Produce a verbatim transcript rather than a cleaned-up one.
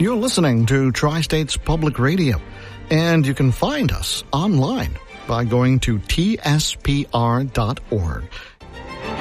You're listening to Tri-States Public Radio, and you can find us online by going to T S P R dot org.